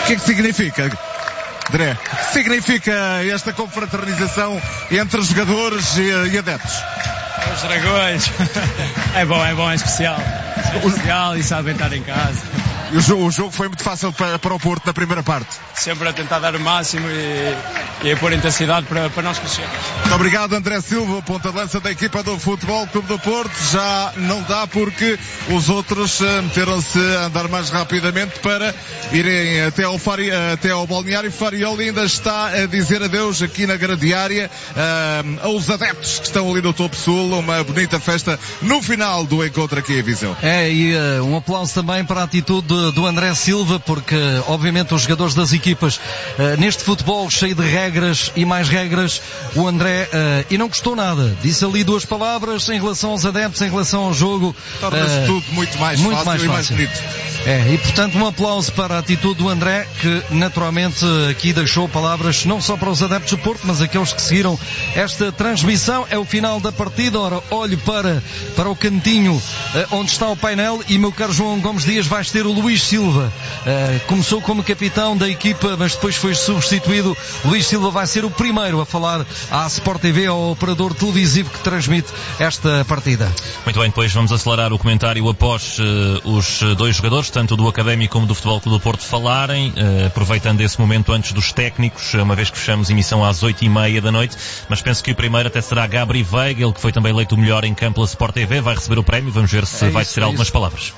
que é que significa, André? O que significa esta confraternização entre jogadores e adeptos? Os dragões. É bom, é especial. É especial e sabem estar em casa. E o jogo foi muito fácil para o Porto na primeira parte. Sempre a tentar dar o máximo e a pôr intensidade para nós crescermos. Muito obrigado, André Silva, ponta de lança da equipa do Futebol Clube do Porto. Já não dá porque os outros meteram-se a andar mais rapidamente para irem até ao balneário. Farioli ainda está a dizer adeus aqui na gradiária aos adeptos que estão ali no Topo Sul. Uma bonita festa no final do encontro aqui em Viseu. E um aplauso também para a atitude do André Silva, porque obviamente os jogadores das equipas neste futebol cheio de regras e mais regras, o André e não custou nada, disse ali 2 palavras em relação aos adeptos, em relação ao jogo. Torna-se tudo muito mais fácil e mais bonito. E portanto um aplauso para a atitude do André, que naturalmente aqui deixou palavras não só para os adeptos do Porto, mas aqueles que seguiram esta transmissão. É o final da partida. Ora, olho para o cantinho onde está o painel e meu caro João Gomes Dias, vais ter o Luís Silva. Começou como capitão da equipa, mas depois foi substituído. Luís Silva vai ser o primeiro a falar à Sport TV, ao operador televisivo que transmite esta partida. Muito bem, depois vamos acelerar o comentário após os 2 jogadores, tanto do Académico como do Futebol Clube do Porto, falarem, aproveitando esse momento antes dos técnicos, uma vez que fechamos emissão às 8h30 da noite, mas penso que o primeiro até será Gabri Veiga, ele que foi também eleito o melhor em campo pela Sport TV, vai receber o prémio, vamos ver se vai dizer algumas palavras.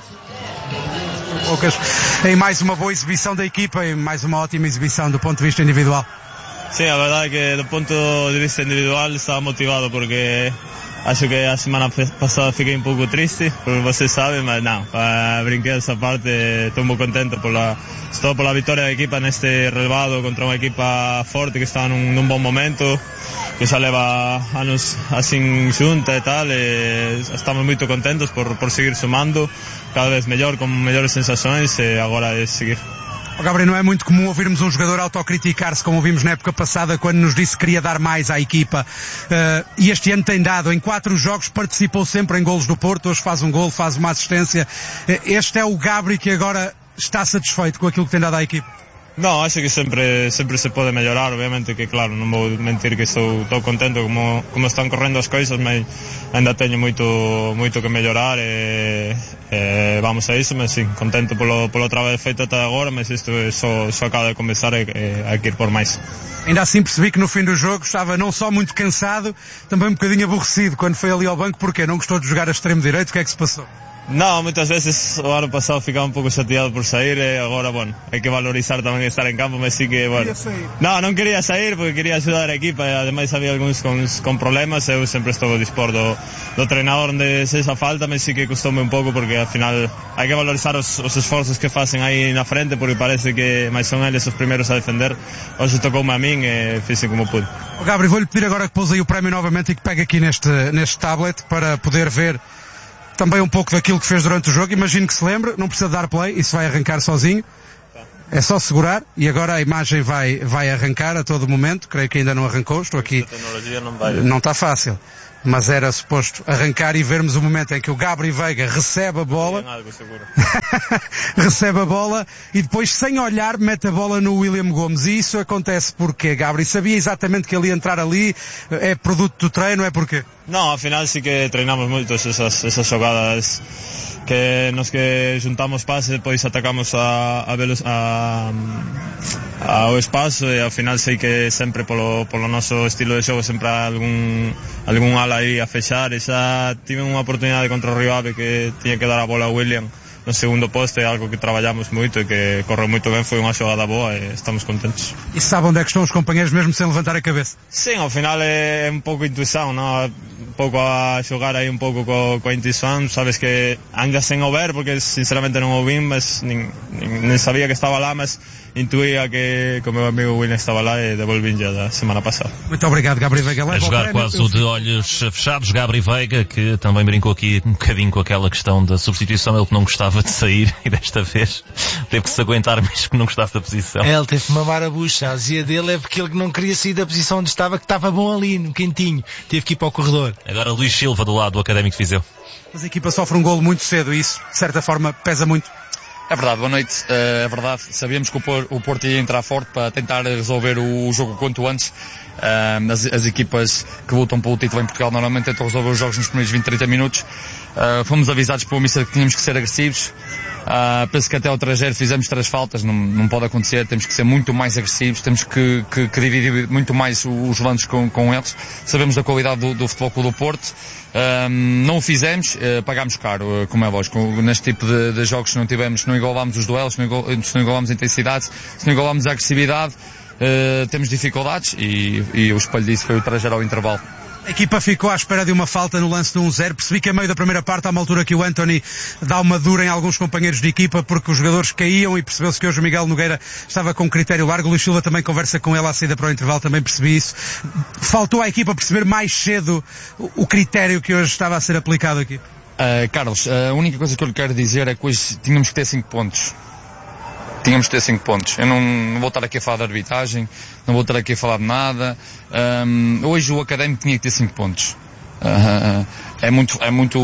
Em mais uma boa exibição da equipa e mais uma ótima exibição do ponto de vista individual. Sí, la verdad que do ponto de vista individual estaba motivado porque acho que a semana pasada fiquei un pouco triste, porque você sabe, mas não, brinquei essa parte, estou muito contente pela vitória da equipa neste relevado contra uma equipa forte que está num bom momento, que já leva anos assim junta e tal, e estamos muito contentes por seguir sumando, cada vez melhor, com melhores sensações, e agora é seguir. Gabriel, não é muito comum ouvirmos um jogador autocriticar-se como ouvimos na época passada quando nos disse que queria dar mais à equipa, e este ano tem dado. Em 4 jogos participou sempre em golos do Porto, hoje faz um golo, faz uma assistência. Este é o Gabriel que agora está satisfeito com aquilo que tem dado à equipa? Não, acho que sempre se pode melhorar, obviamente que claro, não vou mentir que estou contente como estão correndo as coisas, mas ainda tenho muito que melhorar e vamos a isso, mas sim, contente pelo trabalho feito até agora, mas isto só acaba de começar e há que ir por mais. Ainda assim percebi que no fim do jogo estava não só muito cansado, também um bocadinho aborrecido quando foi ali ao banco. Porquê? Não gostou de jogar a extremo direito? O que é que se passou? Não, muitas vezes o ano passado ficava um pouco chateado por sair e agora, bueno, hay que valorizar também estar em campo, mas sim que, bueno... Não queria sair porque queria ajudar a equipa, ademais havia alguns com problemas, eu sempre estou a dispor do treinador onde seja falta, mas sí que custou-me un pouco porque al final hai que valorizar os esforzos que facen aí na frente, porque parece que mais son eles os primeiros a defender. Hoje tocou-me a min e fiz como pude. Gabriel, vou-lhe pedir agora que pouse aí o prémio novamente e que pegue aqui neste tablet para poder ver também um pouco daquilo que fez durante o jogo. Imagino que se lembre, não precisa dar play, isso vai arrancar sozinho. É só segurar e agora a imagem vai arrancar a todo momento. Creio que ainda não arrancou, estou aqui. A tecnologia não vai. Não está fácil, mas era suposto arrancar e vermos o momento em que o Gabri Veiga recebe a bola. Recebe a bola e depois, sem olhar, mete a bola no William Gomes. E isso acontece porque Gabri sabia exatamente que ele ia entrar ali. É produto do treino, é porque? Não, afinal sí que treinamos moito esas xogadas que nos que juntamos pases, depois atacamos ao espazo e ao final sei que sempre polo noso estilo de xogo sempre há algún ala aí a fechar, e xa tive unha oportunidade contra o Río Ave que tiña que dar a bola a William no segundo poste, algo que traballamos moito e que correu moito ben, foi unha xogada boa e estamos contentos. E sabe onde é que estão os companheiros mesmo sem levantar a cabeça? Sim, ao final é un pouco intuición, non? Un pouco a xogar aí un pouco coa intuición, sabes que ainda sen o ver, porque sinceramente non o vin, mas nin sabía que estaba lá, mas intuía que o meu amigo William estava lá e devolvín já da semana passada. Muito obrigado, Gabri Veiga. A jogar quase o de olhos fechados, Gabri Veiga, que também brincou aqui um bocadinho com aquela questão da substituição, ele que não gostava de sair e desta vez teve que se aguentar mesmo que não gostasse da posição. Ele teve que mamar a bucha, a azia dele é porque ele não queria sair da posição onde estava, que estava bom ali, no quentinho, teve que ir para o corredor. Agora Luís Silva do lado do Académico de Viseu. Mas a equipa sofre um golo muito cedo e isso, de certa forma, pesa muito. É verdade, boa noite. É verdade, sabíamos que o Porto ia entrar forte para tentar resolver o jogo quanto antes. As equipas que lutam pelo título em Portugal normalmente tentam resolver os jogos nos primeiros 20, 30 minutos. Fomos avisados pelo Mister que tínhamos que ser agressivos. Penso que até ao trajeto fizemos 3 faltas, não pode acontecer, temos que ser muito mais agressivos, temos que dividir muito mais os lances com eles. Sabemos da qualidade do Futebol Clube do Porto. Não o fizemos, pagámos caro, como é lógico. Neste tipo de jogos, se não igualámos os duelos, se não igualámos a intensidade, se não igualámos a agressividade, temos dificuldades e o espelho disso foi o trajeto ao intervalo. A equipa ficou à espera de uma falta no lance do 1-0. Percebi que a meio da primeira parte há uma altura que o Anthony dá uma dura em alguns companheiros de equipa porque os jogadores caíam e percebeu-se que hoje o Miguel Nogueira estava com um critério largo. O Luís Silva também conversa com ele à saída para o intervalo, também percebi isso. Faltou à equipa perceber mais cedo o critério que hoje estava a ser aplicado aqui. Carlos, a única coisa que eu lhe quero dizer é que hoje tínhamos que ter 5 pontos. Tínhamos que ter 5 pontos. Eu não vou estar aqui a falar de arbitragem, não vou estar aqui a falar de nada. Hoje o Académico tinha que ter 5 pontos. É muito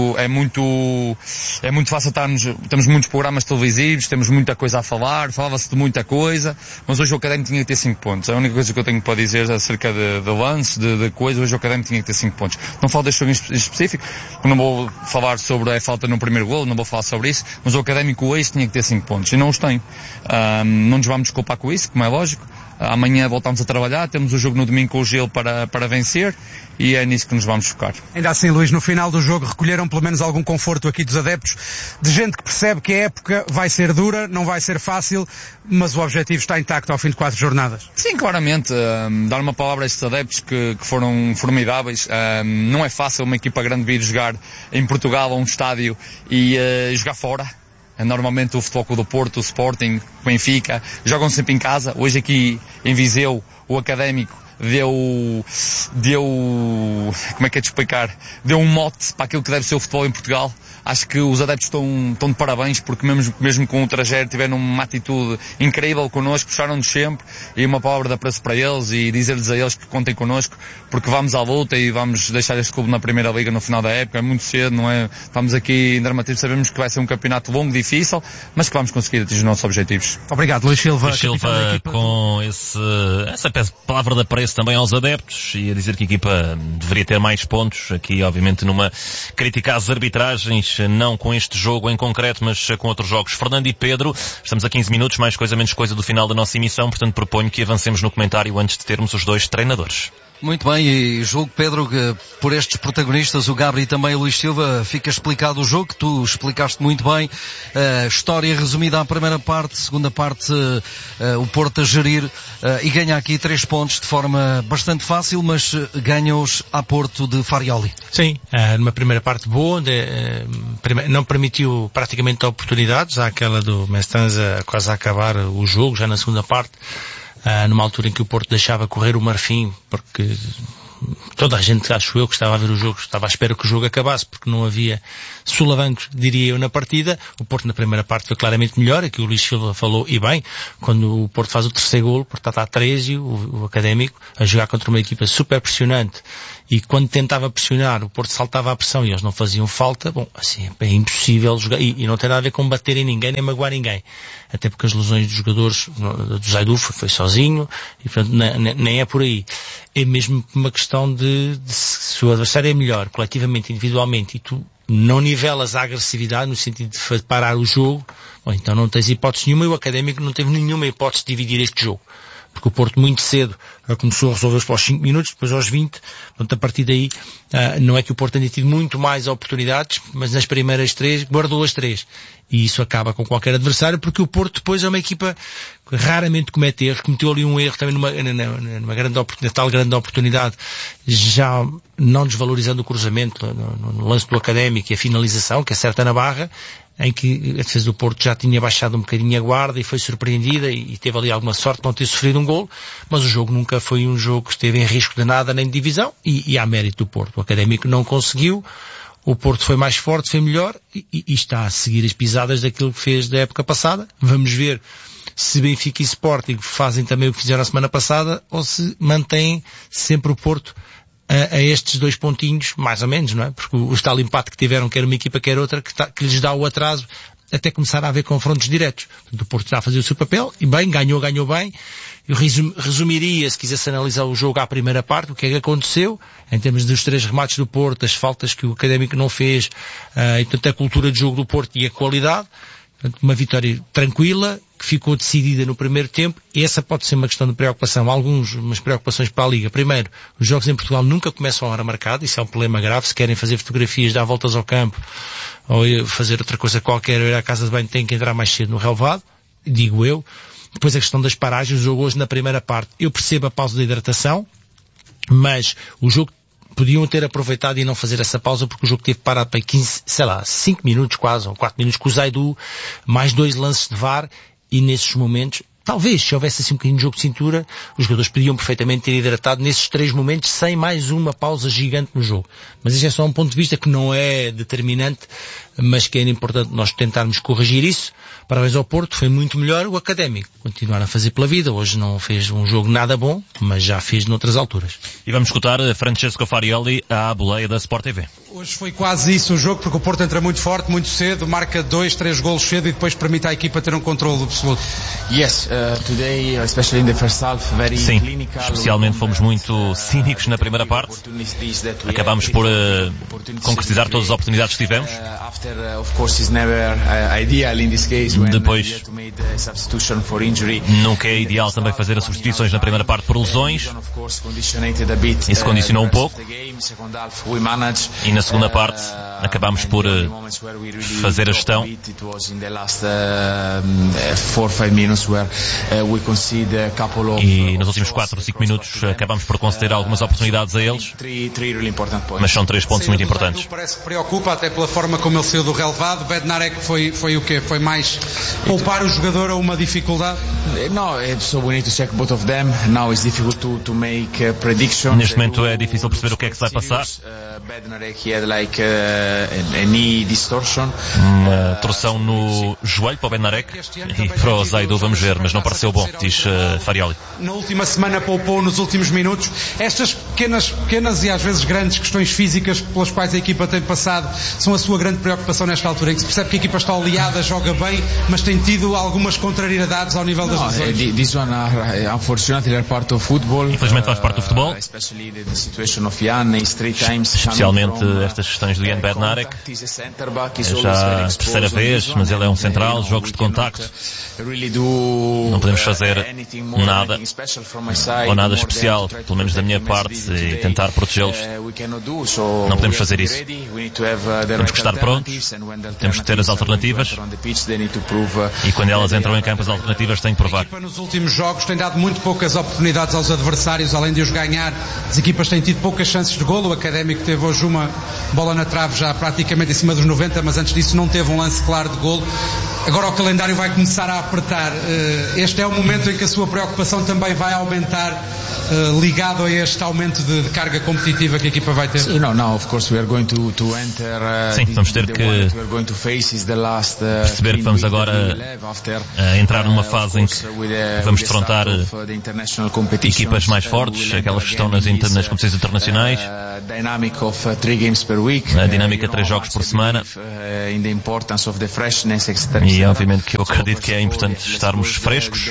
fácil temos muitos programas televisivos, temos muita coisa a falar, falava-se de muita coisa, mas hoje o Académico tinha que ter 5 pontos. É a única coisa que eu tenho para dizer acerca de lance, de coisa, hoje o Académico tinha que ter 5 pontos. Não falo deste jogo em específico, não vou falar sobre a falta no primeiro golo, não vou falar sobre isso, mas o Académico hoje tinha que ter 5 pontos, e não os tem. Não nos vamos desculpar com isso, como é lógico. Amanhã voltamos a trabalhar, temos o jogo no domingo com o Gil para vencer e é nisso que nos vamos focar. Ainda assim, Luís, no final do jogo recolheram pelo menos algum conforto aqui dos adeptos, de gente que percebe que a época vai ser dura, não vai ser fácil, mas o objetivo está intacto ao fim de 4 jornadas. Sim, claramente. Dar uma palavra a estes adeptos que foram formidáveis. Não é fácil uma equipa grande vir jogar em Portugal a um estádio e jogar fora. Normalmente o Futebol Clube do Porto, o Sporting, o Benfica, jogam sempre em casa. Hoje aqui em Viseu, o Académico deu, como é que é de explicar? Deu um mote para aquilo que deve ser o futebol em Portugal. Acho que os adeptos estão de parabéns, porque mesmo com o trajeto tiveram uma atitude incrível connosco, puxaram-nos sempre, e uma palavra de apreço para eles e dizer-lhes a eles que contem connosco, porque vamos à luta e vamos deixar este clube na Primeira Liga no final da época. É muito cedo, não é? Estamos aqui em Dramatismo, sabemos que vai ser um campeonato longo, difícil, mas que vamos conseguir atingir os nossos objetivos. Obrigado, Luís Silva. Luís Silva com essa palavra de apreço também aos adeptos e a dizer que a equipa deveria ter mais pontos. Aqui, obviamente, numa crítica às arbitragens, não com este jogo em concreto, mas com outros jogos. Fernando e Pedro, estamos a 15 minutos, mais coisa menos coisa do final da nossa emissão, portanto proponho que avancemos no comentário antes de termos os 2 treinadores. Muito bem, e julgo, Pedro, que por estes protagonistas, o Gabri e também o Luís Silva, fica explicado o jogo, que tu explicaste muito bem. História resumida à primeira parte, segunda parte, o Porto a gerir e ganha aqui 3 pontos de forma bastante fácil, mas ganha-os a Porto de Farioli. Sim, numa primeira parte boa, não permitiu praticamente oportunidades, há aquela do Mestanza quase a acabar o jogo, já na segunda parte. Numa altura em que o Porto deixava correr o Marfim, porque toda a gente, acho eu, que estava a ver o jogo, estava à espera que o jogo acabasse, porque não havia solavancos, diria eu, na partida. O Porto na primeira parte foi claramente melhor, aqui o Luís Silva falou, e bem, quando o Porto faz o terceiro golo, o Porto está a 13, o Académico, a jogar contra uma equipa super pressionante, e quando tentava pressionar, o Porto saltava a pressão e eles não faziam falta. Bom, assim, é impossível jogar, e não tem nada a ver com bater em ninguém, nem magoar ninguém. Até porque as lesões dos jogadores, do Zaidu foi sozinho, e portanto nem é por aí. É mesmo uma questão de se o adversário é melhor, coletivamente, individualmente, e tu não nivelas a agressividade no sentido de parar o jogo, bom, então não tens hipótese nenhuma, e o Académico não teve nenhuma hipótese de dividir este jogo. Porque o Porto muito cedo começou a resolver-os para os 5 minutos, depois aos 20, portanto a partir daí não é que o Porto tenha tido muito mais oportunidades, mas nas primeiras 3 guardou as 3. E isso acaba com qualquer adversário, porque o Porto depois é uma equipa que raramente comete erros, cometeu ali um erro também numa grande oportunidade, tal grande oportunidade, já não desvalorizando o cruzamento no lance do Académico e a finalização, que acerta na barra, em que a defesa do Porto já tinha baixado um bocadinho a guarda e foi surpreendida e teve ali alguma sorte de não ter sofrido um golo, mas o jogo nunca foi um jogo que esteve em risco de nada nem de divisão, e há mérito do Porto. O Académico não conseguiu, o Porto foi mais forte, foi melhor e está a seguir as pisadas daquilo que fez da época passada. Vamos ver se Benfica e Sporting fazem também o que fizeram a semana passada ou se mantém sempre o Porto a estes 2 pontinhos, mais ou menos, não é? Porque o tal empate que tiveram, quer uma equipa, quer outra, que lhes dá o atraso até começar a haver confrontos diretos. O Porto está a fazer o seu papel, e bem, ganhou bem. Eu resumiria, se quisesse analisar o jogo à primeira parte, o que é que aconteceu, em termos dos 3 remates do Porto, as faltas que o Académico não fez, e portanto a cultura de jogo do Porto e a qualidade. Portanto, uma vitória tranquila, que ficou decidida no primeiro tempo, e essa pode ser uma questão de preocupação. Umas preocupações para a Liga. Primeiro, os jogos em Portugal nunca começam a hora marcada, isso é um problema grave. Se querem fazer fotografias, dar voltas ao campo, ou fazer outra coisa qualquer, ou ir à casa de banho, têm que entrar mais cedo no relvado, digo eu. Depois a questão das paragens, o jogo hoje na primeira parte, eu percebo a pausa de hidratação, mas o jogo podiam ter aproveitado e não fazer essa pausa, porque o jogo teve parado para 5 minutos quase, ou 4 minutos, com o Zaidu, mais 2 lances de VAR, e nesses momentos, talvez, se houvesse assim um bocadinho de jogo de cintura, os jogadores podiam perfeitamente ter hidratado nesses 3 momentos, sem mais uma pausa gigante no jogo. Mas este é só um ponto de vista que não é determinante, mas que é importante nós tentarmos corrigir isso. Parabéns ao Porto, foi muito melhor. O Académico continuar a fazer pela vida. Hoje não fez um jogo nada bom, mas já fez noutras alturas. E vamos escutar Francesco Farioli à boleia da Sport TV. Hoje foi quase isso o jogo, porque o Porto entra muito forte, muito cedo, marca 2, 3 golos cedo e depois permite à equipa ter um controle absoluto. Yes, today, especially in the first half, very Sim, clinical. especialmente fomos muito cínicos na primeira parte. Acabámos por concretizar todas as oportunidades que tivemos. Depois, nunca é ideal também fazer as substituições na primeira parte por lesões. Isso condicionou um pouco. E na segunda parte acabámos por fazer a gestão. E nos últimos 4 ou 5 minutos acabámos por conceder algumas oportunidades a eles. Mas são 3 pontos muito importantes. Parece que preocupa, até pela forma como ele saiu do relevado. Bednarek foi o quê? Foi mais poupar o jogador a uma dificuldade? Neste momento é difícil perceber o que é que se vai passar. Uma torção no joelho para o Bednarek e para o Zaidu, vamos ver, mas não pareceu bom, diz Farioli. Na última semana poupou nos últimos minutos. Estas pequenas e às vezes grandes questões físicas pelas quais a equipa tem passado são a sua grande preocupação nesta altura, em que se percebe que a equipa está oleada, joga bem, mas tem tido algumas contrariedades ao nível das lesões. Infelizmente faz parte do futebol, especialmente estas questões do Jan Bednarek. Já a terceira vez, mas ele é um central, jogos de contacto. Não podemos fazer nada ou nada especial, pelo menos da minha parte, e tentar protegê-los. Não podemos fazer isso. Temos que estar prontos, temos que ter as alternativas, e quando elas entram em campo, as alternativas têm que provar. A equipa nos últimos jogos tem dado muito poucas oportunidades aos adversários, além de os ganhar. As equipas têm tido poucas chances de golo. O Académico teve hoje uma bola na trave já praticamente em cima dos 90, mas antes disso não teve um lance claro de golo. Agora o calendário vai começar a apertar. Este é o momento em que a sua preocupação também vai aumentar, ligado a este aumento de carga competitiva que a equipa vai ter. Sim, vamos ter que perceber que vamos agora entrar numa fase em que vamos defrontar equipas mais fortes, aquelas que estão nas competições internacionais. A dinâmica de 3 jogos por semana. E obviamente que eu acredito que é importante estarmos frescos.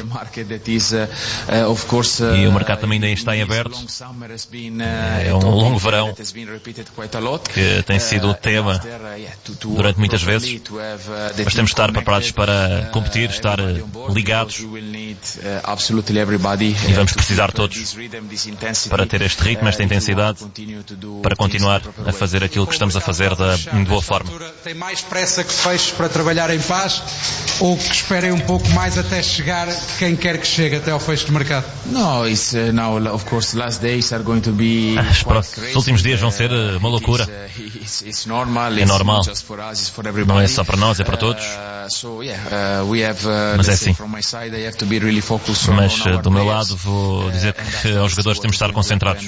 E o mercado também ainda está em aberto. É um longo verão que tem sido o tema durante muitas vezes, mas temos de estar preparados para competir, estar ligados, e vamos precisar todos para ter este ritmo, esta intensidade, para continuar a fazer aquilo que estamos a fazer de boa forma. Tem mais pressa que feche para trabalhar em paz, ou que esperem um pouco mais até chegar quem quer que chegue até ao fecho do mercado? Os últimos dias vão ser uma loucura. É normal. Não é só para nós, é para todos. Mas é assim. Mas do meu lado vou dizer que aos jogadores temos de estar concentrados.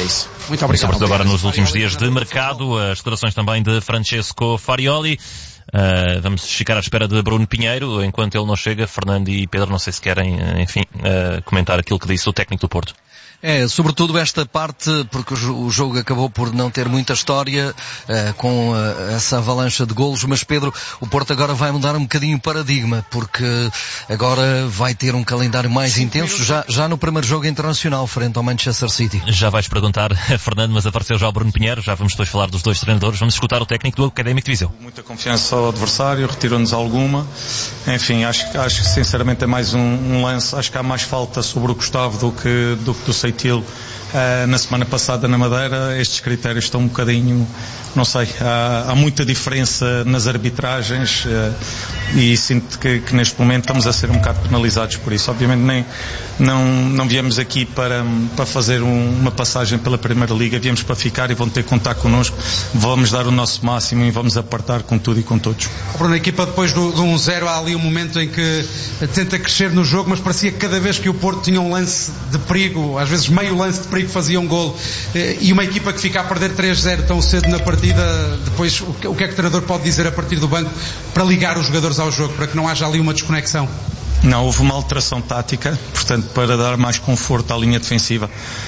Muito obrigado. Sobretudo agora nos últimos dias de mercado. As declarações também de Francesco Farioli. Vamos ficar à espera de Bruno Pinheiro. Enquanto ele não chega, Fernando e Pedro, não sei se querem, enfim, comentar aquilo que disse o técnico do Porto. Sobretudo esta parte, porque o jogo acabou por não ter muita história, com essa avalanche de golos, mas Pedro, o Porto agora vai mudar um bocadinho o paradigma, porque agora vai ter um calendário mais intenso, já no primeiro jogo internacional, frente ao Manchester City. Já vais perguntar, Fernando, mas apareceu já o Bruno Pinheiro, já vamos depois falar dos dois treinadores, vamos escutar o técnico do Académico de Viseu. Muita confiança ao adversário, retirou-nos alguma, enfim, acho que sinceramente é mais um lance, acho que há mais falta sobre o Gustavo do que do Seitil. Na semana passada na Madeira, estes critérios estão um bocadinho, não sei, há muita diferença nas arbitragens, e sinto que neste momento estamos a ser um bocado penalizados por isso. Obviamente não viemos aqui para fazer uma passagem pela Primeira Liga, viemos para ficar e vão ter que contar connosco, vamos dar o nosso máximo e vamos apertar com tudo e com todos. Bruno, a equipa depois do 1-0 há ali um momento em que tenta crescer no jogo, mas parecia que cada vez que o Porto tinha um lance de perigo, às vezes meio lance de perigo, fazia um golo, e uma equipa que fica a perder 3-0 tão cedo na partida, depois o que é que o treinador pode dizer a partir do banco para ligar os jogadores ao jogo, para que não haja ali uma desconexão? Não, houve uma alteração tática, portanto, para dar mais conforto à linha defensiva.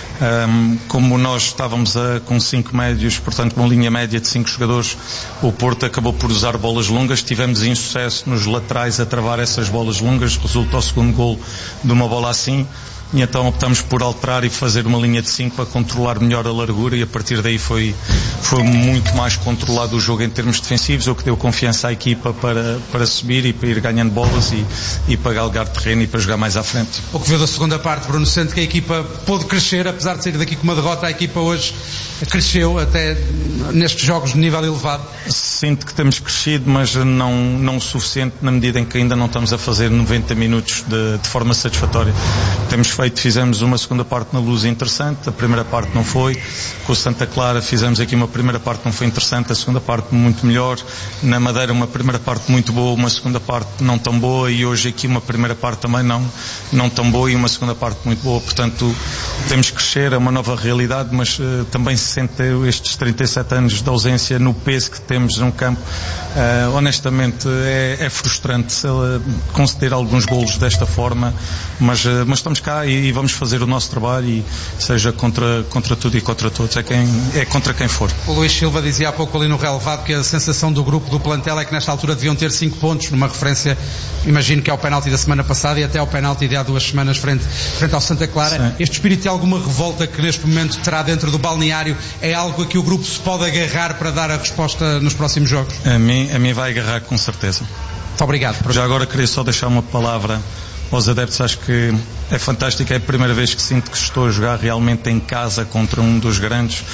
Como nós estávamos com 5 médios, portanto uma linha média de 5 jogadores, o Porto acabou por usar bolas longas, tivemos insucesso nos laterais a travar essas bolas longas, resulta o segundo golo de uma bola assim, e então optamos por alterar e fazer uma linha de 5 para controlar melhor a largura, e a partir daí foi muito mais controlado o jogo em termos defensivos, o que deu confiança à equipa para subir e para ir ganhando bolas e para galgar terreno e para jogar mais à frente. O que viu da segunda parte, Bruno, sente que a equipa pôde crescer, apesar de sair daqui com uma derrota, a equipa hoje cresceu até nestes jogos de nível elevado? Sinto que temos crescido, mas não o suficiente, na medida em que ainda não estamos a fazer 90 minutos de forma satisfatória. Fizemos uma segunda parte na Luz interessante, a primeira parte não foi. Com o Santa Clara fizemos aqui uma primeira parte que não foi interessante, a segunda parte muito melhor. Na Madeira uma primeira parte muito boa, uma segunda parte não tão boa, e hoje aqui uma primeira parte também não tão boa e uma segunda parte muito boa. Portanto, temos que crescer, é uma nova realidade, mas também se sente estes 37 anos de ausência no peso que temos num campo. Honestamente é frustrante conceder alguns golos desta forma, mas estamos cá e vamos fazer o nosso trabalho, e seja contra tudo e contra todos, é contra quem for. O Luís Silva dizia há pouco ali no relevado que a sensação do grupo do plantel é que nesta altura deviam ter 5 pontos, numa referência, imagino que é ao penalti da semana passada e até ao penalti de há 2 semanas frente ao Santa Clara. Sim. Este espírito de alguma revolta que neste momento terá dentro do balneário é algo a que o grupo se pode agarrar para dar a resposta nos próximos jogos? A mim vai agarrar com certeza. Muito obrigado. Já agora queria só deixar uma palavra aos adeptos, acho que é fantástico, é a primeira vez que sinto que estou a jogar realmente em casa contra um dos grandes.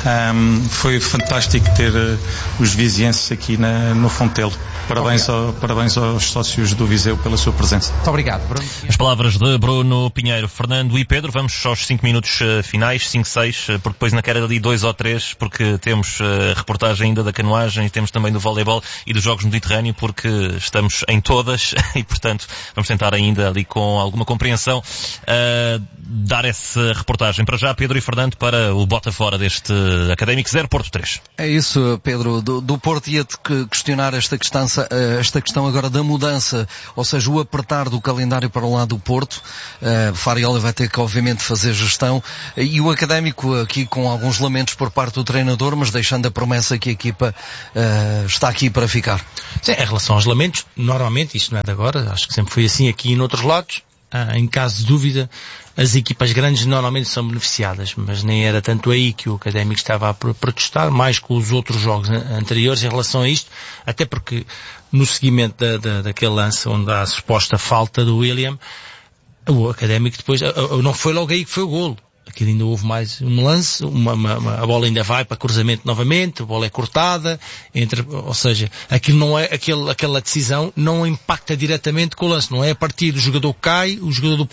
Foi fantástico ter os vizienses aqui no Fontelo. Parabéns aos sócios do Viseu pela sua presença. Muito obrigado, Bruno. As palavras de Bruno Pinheiro, Fernando e Pedro. Vamos aos 5 minutos finais, 5, 6, porque depois na queda ali 2 ou 3, porque temos reportagem ainda da canoagem, temos também do voleibol e dos Jogos Mediterrâneo, porque estamos em todas e, portanto, vamos tentar ainda ali com alguma compreensão dar essa reportagem. Para já, Pedro e Fernando, para o bota fora deste Académico 0, Porto 3. É isso, Pedro. Do Porto ia-te questionar esta questão agora da mudança, ou seja, o apertar do calendário para o lado do Porto. Fariola vai ter que, obviamente, fazer gestão, e o Académico aqui com alguns lamentos por parte do treinador, mas deixando a promessa que a equipa está aqui para ficar. Sim, em relação aos lamentos, normalmente, isto não é de agora, acho que sempre foi assim aqui e noutros lados. Em caso de dúvida, as equipas grandes normalmente são beneficiadas, mas nem era tanto aí que o Académico estava a protestar, mais com os outros jogos anteriores em relação a isto, até porque no seguimento daquele lance onde há a suposta falta do William, o Académico depois, não foi logo aí que foi o golo. Aquilo ainda houve mais um lance, a bola ainda vai para cruzamento novamente, a bola é cortada, ou seja, aquilo não é, aquela decisão não impacta diretamente com o lance, não é a partir do jogador que cai, o jogador do